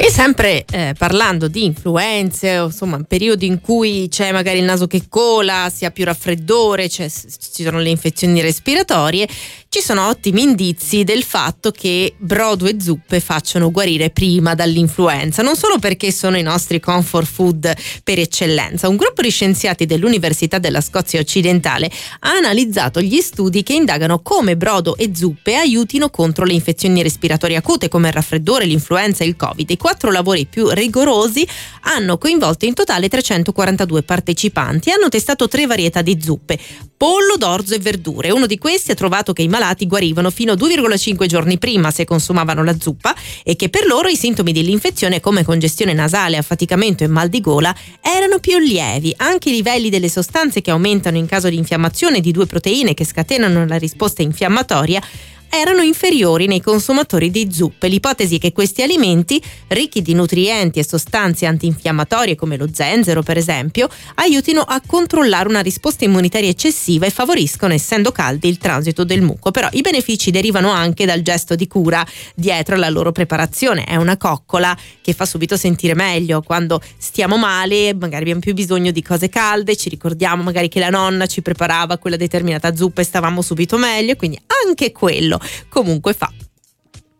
E sempre parlando di influenze, o insomma periodi in cui c'è magari il naso che cola, si ha più raffreddore, ci sono le infezioni respiratorie, ci sono ottimi indizi del fatto che brodo e zuppe facciano guarire prima dall'influenza, non solo perché sono i nostri comfort food per eccellenza. Un gruppo di scienziati dell'Università della Scozia Occidentale ha analizzato gli studi che indagano come brodo e zuppe aiutino contro le infezioni respiratorie acute come il raffreddore, l'influenza e il Covid. I 4 lavori più rigorosi hanno coinvolto in totale 342 partecipanti e hanno testato 3 varietà di zuppe: pollo, d'orzo e verdure. Uno di questi ha trovato che i malati guarivano fino a 2,5 giorni prima se consumavano la zuppa e che per loro i sintomi dell'infezione come congestione nasale, affaticamento e mal di gola erano più lievi. Anche i livelli delle sostanze che aumentano in caso di infiammazione di 2 proteine che scatenano la risposta infiammatoria erano inferiori nei consumatori di zuppe. L'ipotesi è che questi alimenti, ricchi di nutrienti e sostanze antinfiammatorie come lo zenzero per esempio, aiutino a controllare una risposta immunitaria eccessiva e favoriscono, essendo caldi, il transito del muco. Però i benefici derivano anche dal gesto di cura dietro alla loro preparazione. È una coccola che fa subito sentire meglio. Quando stiamo male, magari abbiamo più bisogno di cose calde, ci ricordiamo magari che la nonna ci preparava quella determinata zuppa e stavamo subito meglio, quindi anche quello comunque fa.